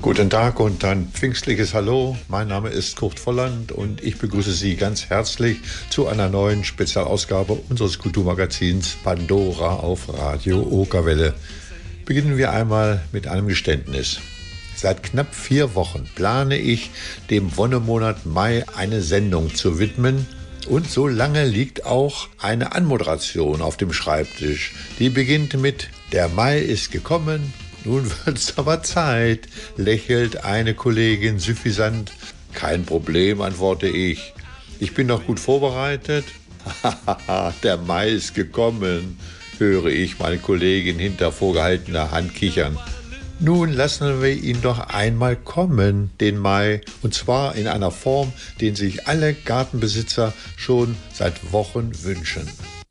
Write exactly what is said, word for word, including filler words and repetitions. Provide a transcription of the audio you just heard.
Guten Tag und ein pfingstliches Hallo. Mein Name ist Kurt Volland und ich begrüße Sie ganz herzlich zu einer neuen Spezialausgabe unseres Kulturmagazins Pandora auf Radio Okerwelle. Beginnen wir einmal mit einem Geständnis. Seit knapp vier Wochen plane ich, dem Wonnemonat Mai eine Sendung zu widmen. Und so lange liegt auch eine Anmoderation auf dem Schreibtisch. Die beginnt mit „Der Mai ist gekommen, nun wird's aber Zeit“, lächelt eine Kollegin süffisant. „Kein Problem“, antworte ich. „Ich bin doch gut vorbereitet.“ „Hahaha, der Mai ist gekommen“, höre ich meine Kollegin hinter vorgehaltener Hand kichern. Nun lassen wir ihn doch einmal kommen, den Mai, und zwar in einer Form, den sich alle Gartenbesitzer schon seit Wochen wünschen.